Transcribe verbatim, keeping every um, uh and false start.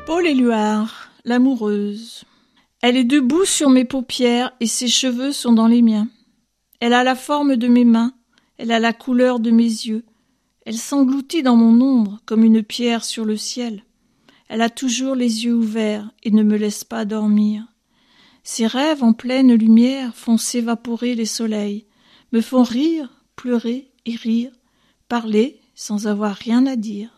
Paul Éluard, l'amoureuse. Elle est debout sur mes paupières et ses cheveux sont dans les miens. Elle a la forme de mes mains, elle a la couleur de mes yeux. Elle s'engloutit dans mon ombre comme une pierre sur le ciel. Elle a toujours les yeux ouverts et ne me laisse pas dormir. Ses rêves en pleine lumière font s'évaporer les soleils, me font rire, pleurer et rire, parler sans avoir rien à dire.